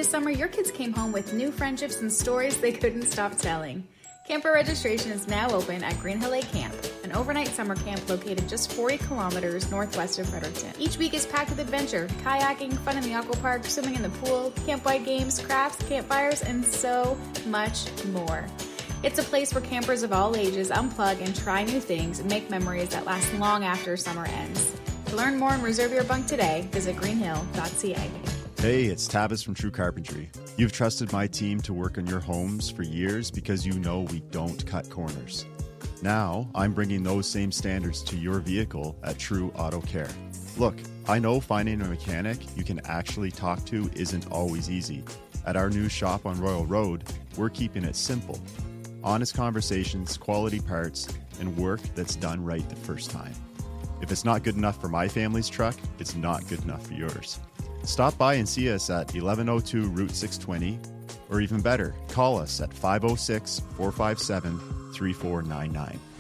This summer, your kids came home with new friendships and stories they couldn't stop telling. Camper registration is now open at Green Hill Lake Camp, an overnight summer camp located just 40 kilometers northwest of Fredericton. Each week is packed with adventure, kayaking, fun in the aqua park, swimming in the pool, campsite games, crafts, campfires, and so much more. It's a place where campers of all ages unplug and try new things and make memories that last long after summer ends. To learn more and reserve your bunk today, visit greenhill.ca. Hey, it's Tavis from True Carpentry. You've trusted my team to work on your homes for years because you know we don't cut corners. Now, I'm bringing those same standards to your vehicle at True Auto Care. Look, I know finding a mechanic you can actually talk to isn't always easy. At our new shop on Royal Road, we're keeping it simple. Honest conversations, quality parts, and work that's done right the first time. If it's not good enough for my family's truck, it's not good enough for yours. Stop by and see us at 1102 Route 620, or even better, call us at 506-457-3499.